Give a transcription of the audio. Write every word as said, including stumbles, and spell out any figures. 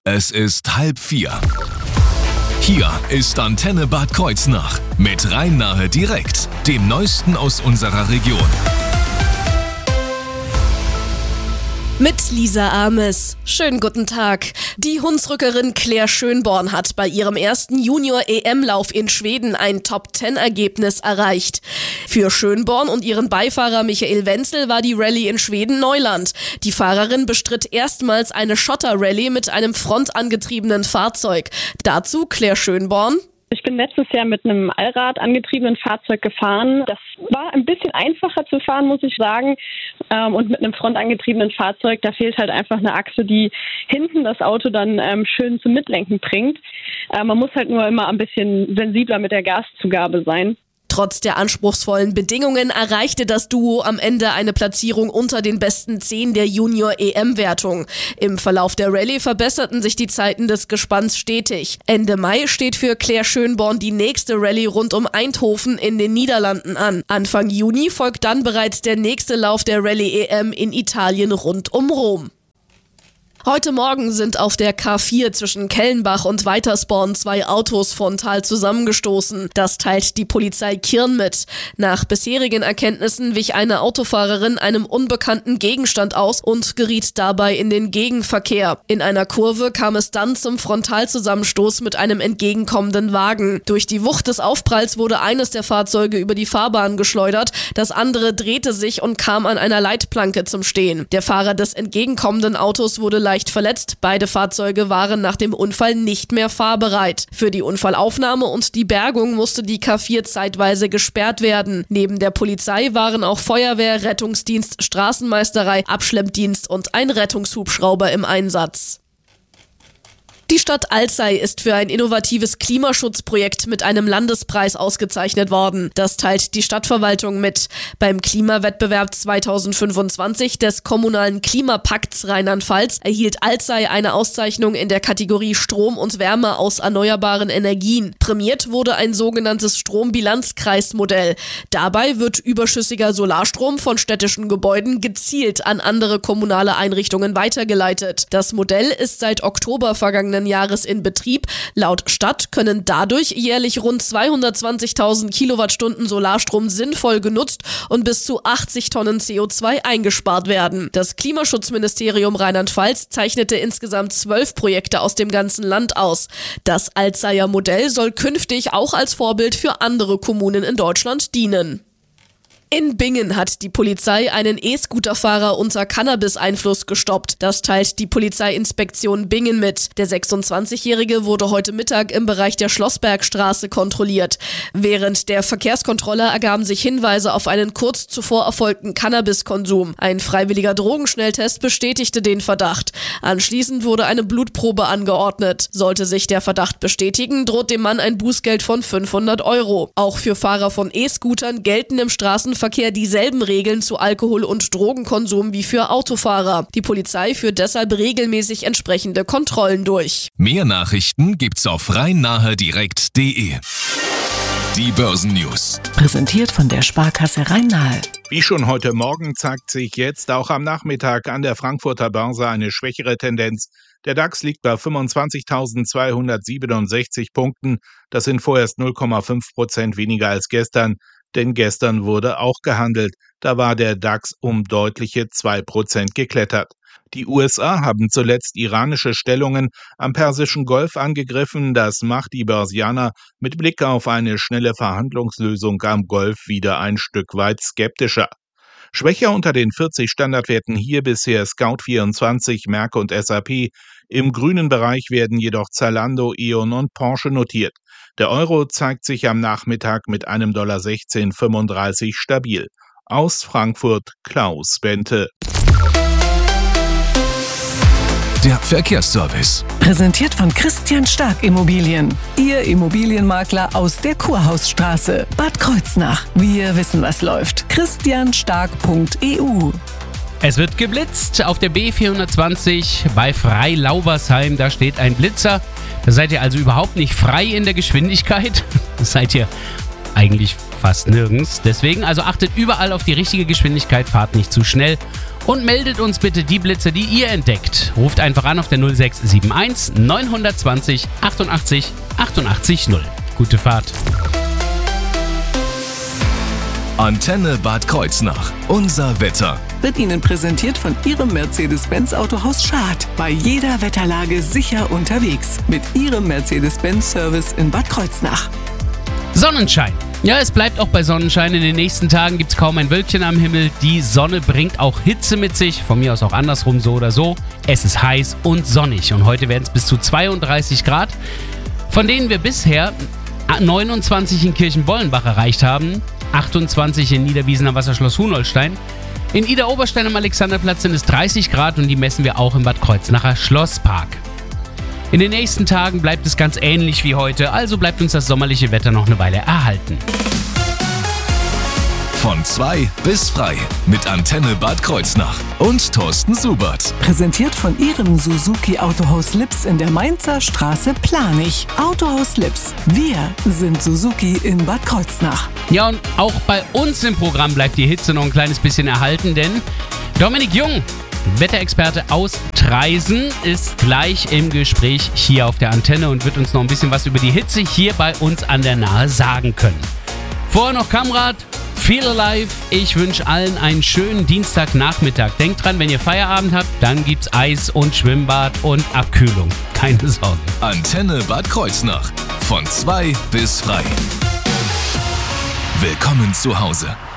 Es ist halb vier. Hier ist Antenne Bad Kreuznach mit Rhein-Nahe direkt, dem Neuesten aus unserer Region. Mit Lisa Ames. Schönen guten Tag. Die Hunsrückerin Claire Schönborn hat bei ihrem ersten Junior-E M-Lauf in Schweden ein Top-Zehn-Ergebnis erreicht. Für Schönborn und ihren Beifahrer Michael Wenzel war die Rallye in Schweden Neuland. Die Fahrerin bestritt erstmals eine Schotter-Rallye mit einem frontangetriebenen Fahrzeug. Dazu Claire Schönborn. Ich bin letztes Jahr mit einem Allrad angetriebenen Fahrzeug gefahren. Das war ein bisschen einfacher zu fahren, muss ich sagen. Und mit einem frontangetriebenen Fahrzeug, da fehlt halt einfach eine Achse, die hinten das Auto dann ähm, schön zum Mitlenken bringt. Äh, man muss halt nur immer ein bisschen sensibler mit der Gaszugabe sein. Trotz der anspruchsvollen Bedingungen erreichte das Duo am Ende eine Platzierung unter den besten zehn der Junior-E M-Wertung. Im Verlauf der Rallye verbesserten sich die Zeiten des Gespanns stetig. Ende Mai steht für Claire Schönborn die nächste Rallye rund um Eindhoven in den Niederlanden an. Anfang Juni folgt dann bereits der nächste Lauf der Rallye-E M in Italien rund um Rom. Heute Morgen sind auf der K vier zwischen Kellenbach und Weitersborn zwei Autos frontal zusammengestoßen. Das teilt die Polizei Kirn mit. Nach bisherigen Erkenntnissen wich eine Autofahrerin einem unbekannten Gegenstand aus und geriet dabei in den Gegenverkehr. In einer Kurve kam es dann zum Frontalzusammenstoß mit einem entgegenkommenden Wagen. Durch die Wucht des Aufpralls wurde eines der Fahrzeuge über die Fahrbahn geschleudert, das andere drehte sich und kam an einer Leitplanke zum Stehen. Der Fahrer des entgegenkommenden Autos wurde leicht verletzt. Beide Fahrzeuge waren nach dem Unfall nicht mehr fahrbereit. Für die Unfallaufnahme und die Bergung musste die K vier zeitweise gesperrt werden. Neben der Polizei waren auch Feuerwehr, Rettungsdienst, Straßenmeisterei, Abschleppdienst und ein Rettungshubschrauber im Einsatz. Die Stadt Alzey ist für ein innovatives Klimaschutzprojekt mit einem Landespreis ausgezeichnet worden. Das teilt die Stadtverwaltung mit. Beim Klimawettbewerb zweitausendfünfundzwanzig des Kommunalen Klimapakts Rheinland-Pfalz erhielt Alzey eine Auszeichnung in der Kategorie Strom und Wärme aus erneuerbaren Energien. Prämiert wurde ein sogenanntes Strombilanzkreismodell. Dabei wird überschüssiger Solarstrom von städtischen Gebäuden gezielt an andere kommunale Einrichtungen weitergeleitet. Das Modell ist seit Oktober vergangenen Jahres in Betrieb. Laut Stadt können dadurch jährlich rund zweihundertzwanzigtausend Kilowattstunden Solarstrom sinnvoll genutzt und bis zu achtzig Tonnen C O zwei eingespart werden. Das Klimaschutzministerium Rheinland-Pfalz zeichnete insgesamt zwölf Projekte aus dem ganzen Land aus. Das Alzeyer Modell soll künftig auch als Vorbild für andere Kommunen in Deutschland dienen. In Bingen hat die Polizei einen E-Scooter-Fahrer unter Cannabis-Einfluss gestoppt. Das teilt die Polizeiinspektion Bingen mit. Der sechsundzwanzigjährige wurde heute Mittag im Bereich der Schlossbergstraße kontrolliert. Während der Verkehrskontrolle ergaben sich Hinweise auf einen kurz zuvor erfolgten Cannabiskonsum. Ein freiwilliger Drogenschnelltest bestätigte den Verdacht. Anschließend wurde eine Blutprobe angeordnet. Sollte sich der Verdacht bestätigen, droht dem Mann ein Bußgeld von fünfhundert Euro. Auch für Fahrer von E-Scootern gelten im Straßenverkehr dieselben Regeln zu Alkohol- und Drogenkonsum wie für Autofahrer. Die Polizei führt deshalb regelmäßig entsprechende Kontrollen durch. Mehr Nachrichten gibt's auf rhein-nahe direkt punkt de. Die Börsennews. Präsentiert von der Sparkasse Rhein-Nahe. Wie schon heute Morgen zeigt sich jetzt auch am Nachmittag an der Frankfurter Börse eine schwächere Tendenz. Der DAX liegt bei fünfundzwanzigtausendzweihundertsiebenundsechzig Punkten. Das sind vorerst null Komma fünf Prozent weniger als gestern. Denn gestern wurde auch gehandelt. Da war der DAX um deutliche zwei Prozent geklettert. Die U S A haben zuletzt iranische Stellungen am Persischen Golf angegriffen. Das macht die Börsianer mit Blick auf eine schnelle Verhandlungslösung am Golf wieder ein Stück weit skeptischer. Schwächer unter den vierzig Standardwerten hier bisher Scout vierundzwanzig, Merck und S A P. Im grünen Bereich werden jedoch Zalando, E.ON und Porsche notiert. Der Euro zeigt sich am Nachmittag mit einem Dollar sechzehn Komma fünfunddreißig stabil. Aus Frankfurt Klaus Bente. Der Verkehrsservice. Präsentiert von Christian Stark Immobilien. Ihr Immobilienmakler aus der Kurhausstraße. Bad Kreuznach. Wir wissen, was läuft. christian stark punkt e u. Es wird geblitzt auf der B vierhundertzwanzig bei Freilaubersheim. Da steht ein Blitzer. Da seid ihr also überhaupt nicht frei in der Geschwindigkeit. Das seid ihr eigentlich fast nirgends. Deswegen also achtet überall auf die richtige Geschwindigkeit, fahrt nicht zu schnell und meldet uns bitte die Blitze, die ihr entdeckt. Ruft einfach an auf der null sechs sieben eins neun zwei null achtundachtzig achtundachtzig null. Gute Fahrt. Antenne Bad Kreuznach. Unser Wetter. Wird Ihnen präsentiert von Ihrem Mercedes-Benz Autohaus Schad. Bei jeder Wetterlage sicher unterwegs. Mit Ihrem Mercedes-Benz-Service in Bad Kreuznach. Sonnenschein. Ja, es bleibt auch bei Sonnenschein. In den nächsten Tagen gibt es kaum ein Wölkchen am Himmel. Die Sonne bringt auch Hitze mit sich. Von mir aus auch andersrum, so oder so. Es ist heiß und sonnig. Und heute werden es bis zu zweiunddreißig Grad, von denen wir bisher neunundzwanzig in Kirchenbollenbach erreicht haben. achtundzwanzig in Niederwiesen am Wasserschloss Hunolstein. In Ida-Oberstein am Alexanderplatz sind es dreißig Grad und die messen wir auch im Bad Kreuznacher Schlosspark. In den nächsten Tagen bleibt es ganz ähnlich wie heute, also bleibt uns das sommerliche Wetter noch eine Weile erhalten. Von zwei bis frei mit Antenne Bad Kreuznach und Thorsten Subert. Präsentiert von Ihrem Suzuki Autohaus Lips in der Mainzer Straße Planich. Autohaus Lips. Wir sind Suzuki in Bad Kreuznach. Ja, und auch bei uns im Programm bleibt die Hitze noch ein kleines bisschen erhalten, denn Dominik Jung, Wetterexperte aus Traisen, ist gleich im Gespräch hier auf der Antenne und wird uns noch ein bisschen was über die Hitze hier bei uns an der Nahe sagen können. Vorher noch Kamrad, Feel Alive. Ich wünsche allen einen schönen Dienstagnachmittag. Denkt dran, wenn ihr Feierabend habt, dann gibt's Eis und Schwimmbad und Abkühlung. Keine Sorgen. Antenne Bad Kreuznach. Von zwei bis frei. Willkommen zu Hause.